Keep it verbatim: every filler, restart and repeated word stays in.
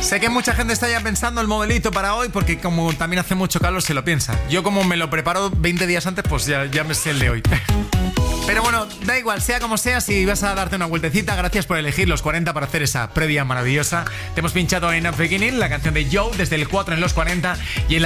Sé que mucha gente está ya pensando el modelito para hoy porque como también hace mucho calor se lo piensa. Yo como me lo preparo veinte días antes, pues ya, ya me sé el de hoy. Pero bueno, da igual, sea como sea, si vas a darte una vueltecita, gracias por elegir los cuarenta para hacer esa previa maravillosa. Te hemos pinchado en Up Beginning, la canción de Joe, desde el cuatro en los cuarenta y en la